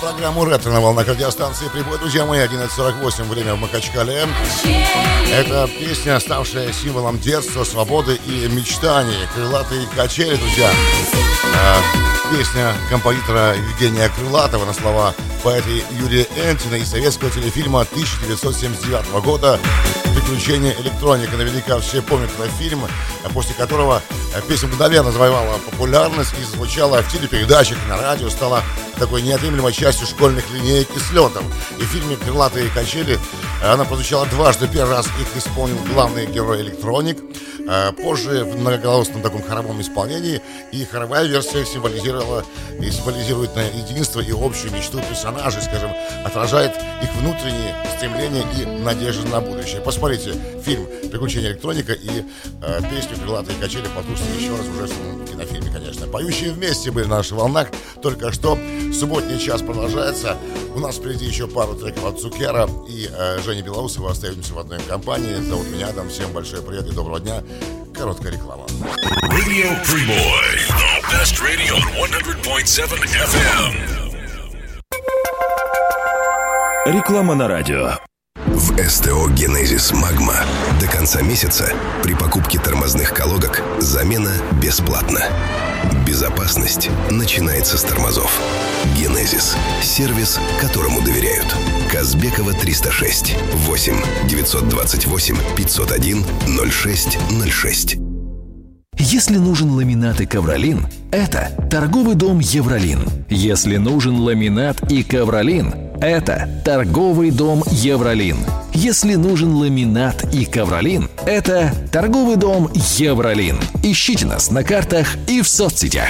программу «Ретро» на волнах радиостанции «Прибой». Друзья мои, 11:48, время в Махачкале. Это песня, ставшая символом детства, свободы и мечтаний. «Крылатые качели», друзья. Песня композитора Евгения Крылатова на слова поэта Юрия Энтина из советского телефильма 1979 года «Приключения электроника». Наверняка все помнят этот фильм, после которого песня мгновенно завоевала популярность и звучала в телепередачах, на радио, стала такой неотъемлемой частью школьных линеек и слетов. И в фильме «Крылатые качели» она прозвучала дважды. Первый раз их исполнил главный герой электроник, позже в многоголосном таком хоровом исполнении, и хоровая версия символизирует единство и общую мечту персонажей, скажем, отражает их внутренние стремления и надежды на будущее. Посмотрите фильм «Приключения электроника» и песню «Крылатые качели» послушайте еще раз уже в кинофильме, конечно. Поющие вместе были на наших волнах только что. Субботний час продолжается. У нас впереди еще пару треков от Цукера и Жени Белоусова. Остаемся в одной компании. Зовут меня Адам. Всем большой привет и доброго дня. Короткая реклама. Radio Preboy, the best radio on 100.7 FM. Реклама на радио. В СТО «Генезис Магма» до конца месяца при покупке тормозных колодок замена бесплатна. Безопасность начинается с тормозов. «Генезис» – сервис, которому доверяют. Казбекова, 306, 8 928 501 06 06. Если нужен ламинат и ковролин, это торговый дом «Евролин». Если нужен ламинат и ковролин, это торговый дом «Евролин». Если нужен ламинат и ковролин, это торговый дом «Евролин». Ищите нас на картах и в соцсетях.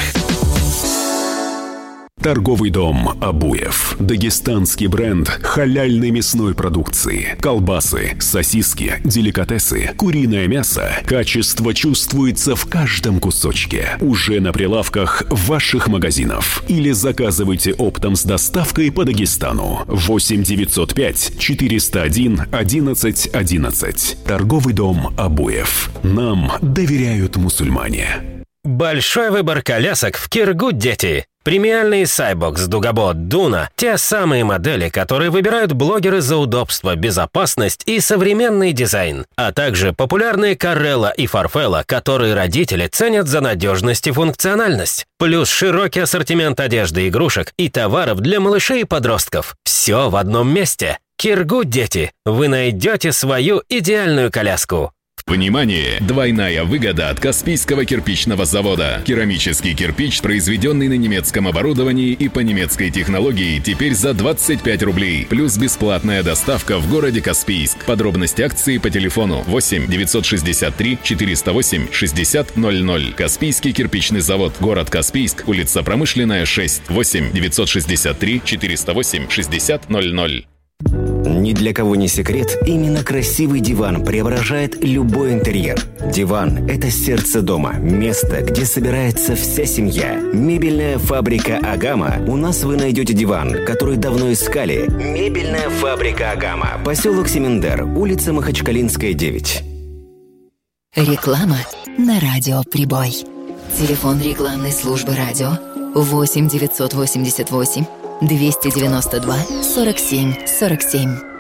Торговый дом «Абуев». Дагестанский бренд халяльной мясной продукции. Колбасы, сосиски, деликатесы, куриное мясо. Качество чувствуется в каждом кусочке. Уже на прилавках ваших магазинов. Или заказывайте оптом с доставкой по Дагестану. 8 905 401 11 11. Торговый дом «Абуев». Нам доверяют мусульмане. Большой выбор колясок в Киргуд, дети. Премиальные Cybox, Дугабот, Дуна – те самые модели, которые выбирают блогеры за удобство, безопасность и современный дизайн. А также популярные Карелла и Фарфелла, которые родители ценят за надежность и функциональность. Плюс широкий ассортимент одежды, игрушек и товаров для малышей и подростков. Все в одном месте. Киргуд, дети. Вы найдете свою идеальную коляску. Внимание! Двойная выгода от Каспийского кирпичного завода. Керамический кирпич, произведенный на немецком оборудовании и по немецкой технологии, теперь за 25 рублей. Плюс бесплатная доставка в городе Каспийск. Подробности акции по телефону 8 963 408 60 00. Каспийский кирпичный завод. Город Каспийск. Улица Промышленная, 6. 8 963 408 60 00. Ни для кого не секрет, именно красивый диван преображает любой интерьер. Диван – это сердце дома, место, где собирается вся семья. Мебельная фабрика «Агама». У нас вы найдете диван, который давно искали. Мебельная фабрика «Агама». Поселок Семендер, улица Махачкалинская, 9. Реклама на радио «Прибой». Телефон рекламной службы радио 8 988 292 47 47.